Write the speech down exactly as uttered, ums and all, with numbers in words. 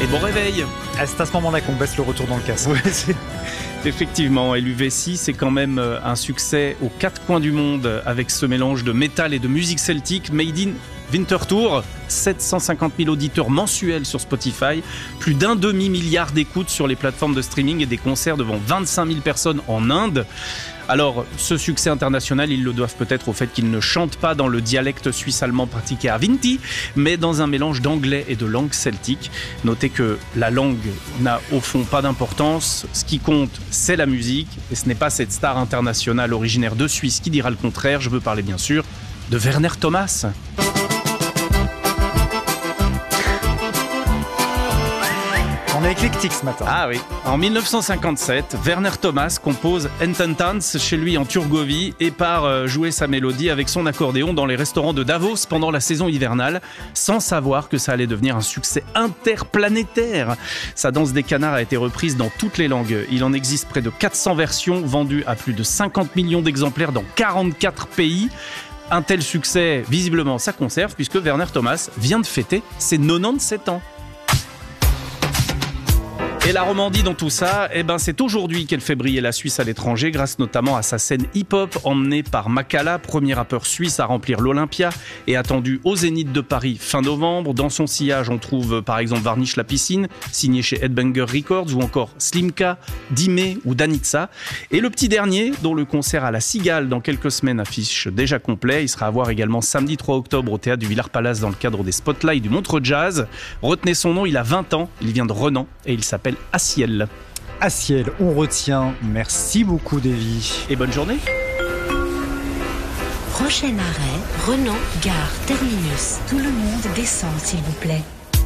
Et bon réveil. Ah, c'est à ce moment-là qu'on baisse le retour dans le casque. Ouais, c'est... Effectivement, et l'U V six c'est quand même un succès aux quatre coins du monde avec ce mélange de métal et de musique celtique made in Winterthur. sept cent cinquante mille auditeurs mensuels sur Spotify, plus d'un demi-milliard d'écoutes sur les plateformes de streaming et des concerts devant vingt-cinq mille personnes en Inde. Alors, ce succès international, ils le doivent peut-être au fait qu'ils ne chantent pas dans le dialecte suisse-allemand pratiqué à Vinti, mais dans un mélange d'anglais et de langue celtique. Notez que la langue n'a au fond pas d'importance. Ce qui compte, c'est la musique, et ce n'est pas cette star internationale originaire de Suisse qui dira le contraire. Je veux parler bien sûr de Werner Thomas. On est éclectique ce matin. Ah oui. En dix-neuf cent cinquante-sept, Werner Thomas compose Ententanz chez lui en Turgovie et part jouer sa mélodie avec son accordéon dans les restaurants de Davos pendant la saison hivernale, sans savoir que ça allait devenir un succès interplanétaire. Sa danse des canards a été reprise dans toutes les langues. Il en existe près de quatre cents versions vendues à plus de cinquante millions d'exemplaires dans quarante-quatre pays. Un tel succès, visiblement, ça conserve puisque Werner Thomas vient de fêter ses quatre-vingt-dix-sept ans. Et la Romandie dans tout ça, eh ben c'est aujourd'hui qu'elle fait briller la Suisse à l'étranger grâce notamment à sa scène hip-hop emmenée par Makala, premier rappeur suisse à remplir l'Olympia et attendu au Zénith de Paris fin novembre. Dans son sillage, on trouve par exemple Varnish la piscine, signé chez Headbanger Records, ou encore Slimka, Dime ou Danitza. Et le petit dernier, dont le concert à la Cigale dans quelques semaines affiche déjà complet, il sera à voir également samedi trois octobre au théâtre du Villars Palace dans le cadre des Spotlights du Montreux Jazz. Retenez son nom, il a vingt ans, il vient de Renan et il s'appelle Aciel. Aciel, on retient. Merci beaucoup, Davy. Et bonne journée. Prochain arrêt, Renan, gare, terminus. Tout le monde descend, s'il vous plaît.